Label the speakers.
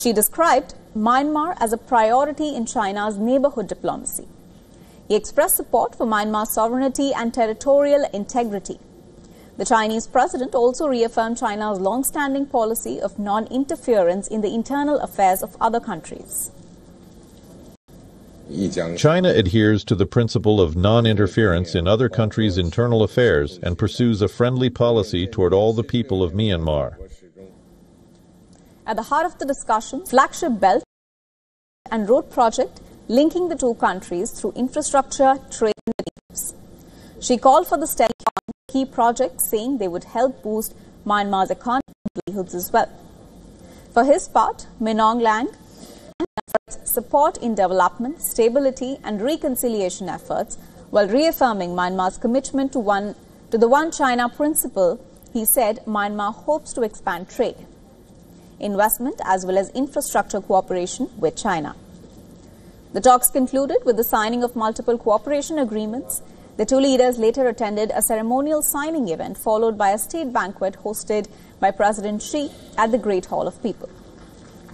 Speaker 1: She described Myanmar as a priority in China's neighborhood diplomacy. He expressed support for Myanmar's sovereignty and territorial integrity. The Chinese president also reaffirmed China's long-standing policy of non-interference in the internal affairs of other countries.
Speaker 2: China adheres to the principle of non-interference in other countries' internal affairs and pursues a friendly policy toward all the people of Myanmar.
Speaker 1: At the heart of the discussion, flagship Belt and Road project linking the two countries through infrastructure, trade and reliefs. She called for the steady fund key projects, saying they would help boost Myanmar's economy and livelihoods as well. For his part, Min Aung Hlaing support in development, stability and reconciliation efforts, while reaffirming Myanmar's commitment to the One China principle. He said Myanmar hopes to expand trade, investment as well as infrastructure cooperation with China. The talks concluded with the signing of multiple cooperation agreements. The two leaders later attended a ceremonial signing event followed by a state banquet hosted by President Xi at the Great Hall of People.